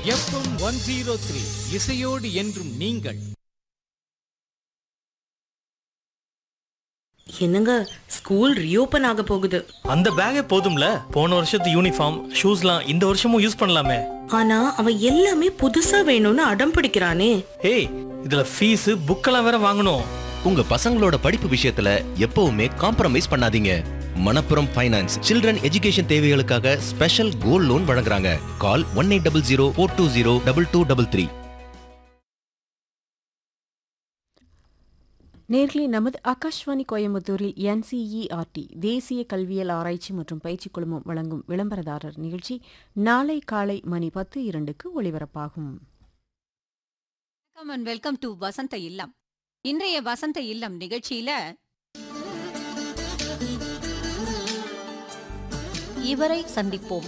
FM 103 இசையோடு என்றும் நீங்கள். என்னங்க, ஸ்கூல் ரீஓபன் ஆக போகுது. அந்த பேக்கே போதும்ல, போன வருஷத்து யூனிஃபார்ம் ஷூஸ்லாம் இந்த வருஷமும் யூஸ் பண்ணலாமே. ஆனா அவன் எல்லாமே புதுசா வேணும்னு அடம் பிடிக்கிறானே. ஏய், இதுல ஃபீஸ் புக்கெல்லாம் வேற வாங்கணும். உங்க பசங்களோட படிப்பு விஷயத்துல எப்பவுமே காம்ப்ரமைஸ் பண்ணாதீங்க. மணப்புரம் ஃபைனான்ஸ் சில்ட்ரன் எஜுகேஷன் தேவைகளுக்காக ஸ்பெஷல் கோல்ட் லோன் வழங்குறாங்க. கால் 1800 420 2233. நேர்களே, நமது ஆகாஷ்வாணி கோயம்புத்தூரில் NCERT தேசிய கல்வியல் ஆராய்ச்சி மற்றும் பயிற்சி குழுமம் வழங்கும் விளம்பரதாரர் நிகழ்ச்சி நாளை காலை மணி 10:02க்கு ஒளிபரப்பாகும். வணக்கம் அண்ட் வெல்கம் டு வசந்த இல்லம். இன்றைய வசந்த இல்லம் நிகழ்ச்சியில இவரை சந்திப்போம்.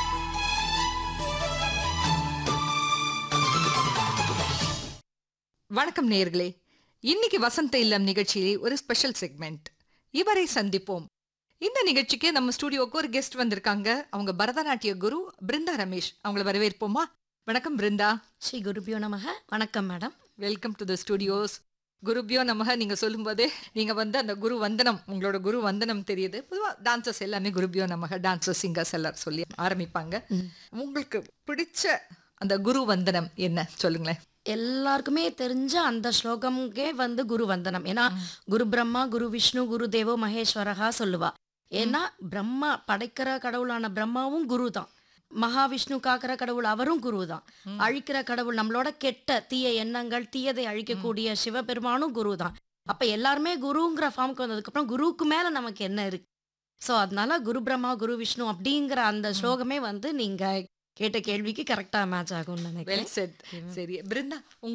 வணக்கம் நேயர்களே, இன்னைக்கு வசந்த இல்லம் நிகழ்ச்சியிலே ஒரு ஸ்பெஷல் செக்மெண்ட் இவரை சந்திப்போம். இந்த நிகழ்ச்சிக்கு நம்ம ஸ்டுடியோக்கு ஒரு கெஸ்ட் வந்திருக்காங்க. அவங்க பரதநாட்டிய குரு பிருந்தா ரமேஷ். அவங்கள வரவேற்போமா? வணக்கம் பிருந்தா. ஸ்ரீ குருபியோ நமக. வணக்கம் madam. Welcome to the studios. குருபியோ நமக நீங்க சொல்லும்போதே நீங்க அந்த குரு வந்தனம், உங்களோட குரு வந்தனம் தெரியுது. பொதுவாக டான்சர்ஸ் எல்லாமே குருபியோ நமக, டான்சர்ஸ் சிங்கர்ஸ் எல்லாரும் சொல்லி ஆரம்பிப்பாங்க. உங்களுக்கு பிடிச்ச அந்த குரு வந்தனம் என்ன சொல்லுங்களேன்? எல்லாருக்குமே தெரிஞ்ச அந்த ஸ்லோகம்கே குரு வந்தனம். ஏன்னா குரு பிரம்மா, குரு விஷ்ணு, குரு தேவோ மகேஸ்வரகா சொல்லுவா. ஏன்னா பிரம்மா படைக்கிற கடவுளான பிரம்மாவும் குரு தான், மகாவிஷ்ணு காக்கிற கடவுள் அவரும் குரு தான், அழிக்கிற கடவுள் நம்மளோட கெட்ட தீய எண்ணங்கள் தீயதை அழிக்கக்கூடிய சிவபெருமானும் குரு தான். அப்ப எல்லாருமே குருங்கிற ஃபார்முக்கு வந்ததுக்கு அப்புறம் குருவுக்கு மேல நமக்கு என்ன இருக்கு? ஸோ அதனால குரு பிரம்மா குரு விஷ்ணு அப்படிங்கிற அந்த ஸ்லோகமே நீங்க கேட்ட கேள்விக்கு கரெக்டா மேட்ச் ஆகும்னு நினைக்கிறேன். சரி பிருந்தா,